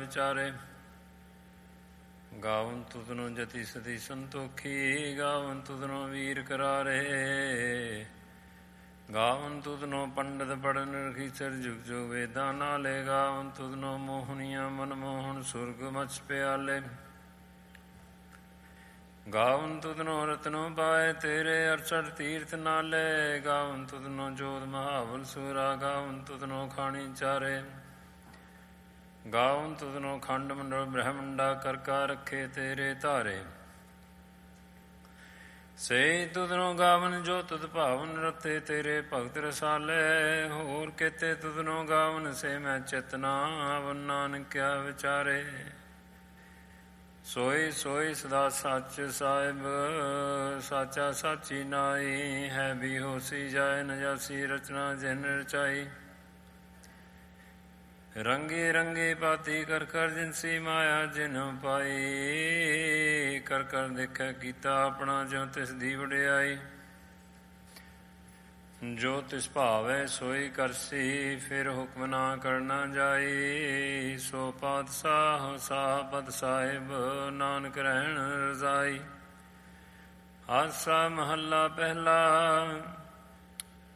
ਵਿਚਾਰੇ। ਗਾਵਨ ਤੁਧਨੋ ਜਤੀ ਸਤੀ ਸੰਤੋਖੀ, ਗਾਵਨ ਤੁਧਨੋ ਵੀਰ ਕਰਾਰੇ। ਗਾਵਨ ਤੁਧਨੋ ਪੰਡਤ ਪੜਨ ਰਖੀਸਰ, ਜੁਗ ਜੁਗ ਵੇਦਾਂ ਨਾਲੇ। ਗਾਵਨ ਤੁਧਨੋ ਮੋਹਨੀਆਂ ਮਨਮੋਹਨ, ਸੁਰਗ ਮਛ ਪਿਆਲੇ। ਗਾਵਨ ਤੁਧਨੋ ਰਤਨੋ ਪਾਏ, ਤੇਰੇ 68 ਤੀਰਥ ਨਾਲੇ। ਗਾਵਨ ਤੁਧਨੋ ਜੋਧ ਮਹਾਬਲ ਸੂਰਾ, ਗਾਵਨ ਤੁਧਨੋ ਖਾਣੀ ਚਾਰੇ। ਗਾਵਨ ਤੁਧਨੋ ਖੰਡ ਮੰਡਲ ਬ੍ਰਹਮੰਡਾ, ਕਰਕਾ ਰੱਖੇ ਤੇਰੇ ਧਾਰੇ। ਸੇ ਤੁਧਨੋ ਗਾਵਨ ਜੋ ਤੁਧ ਭਾਵਨ, ਰਤੇ ਤੇਰੇ ਭਗਤ ਰਸਾਲੇ। ਹੋਰ ਕੇਤੇ ਤੁਧਨੋ ਗਾਵਨ, ਸੇ ਮੈਂ ਚਿਤਨਾ ਆਵਨ, ਨਾਨਕ ਕਿਆ ਵਿਚਾਰੇ। ਸੋਈ ਸੋਈ ਸਦਾ ਸੱਚ ਸਾਹਿਬ, ਸਾਚਾ ਸਾਚੀ ਨਾਈ। ਹੈ ਵੀ ਹੋਸੀ ਜਾਏ ਨ ਜਾਸੀ, ਰਚਨਾ ਜਿਨ ਰਚਾਈ। ਰੰਗੀ ਰੰਗੀ ਪਾਤੀ ਕਰ ਕਰ, ਜਿਨਸੀ ਮਾਇਆ ਜਿਨ ਪਾਈ। ਕਰ ਕਰ ਦੇਖੈ ਕੀਤਾ ਆਪਣਾ, ਜਿਉ ਤਿਸ ਦੀ ਵਡਿਆਈ। ਜੋ ਤਿਸ ਭਾਵੈ ਸੋਈ ਕਰਸੀ, ਫਿਰ ਹੁਕਮ ਨਾ ਕਰਨਾ ਜਾਈ। ਸੋ ਪਾਤਸ਼ਾਹ ਸਾਪਤ ਸਾਹਿਬ, ਨਾਨਕ ਰਹਿਣ ਰਜ਼ਾਈ। ਹਾਸਾ ਮਹੱਲਾ ਪਹਿਲਾ।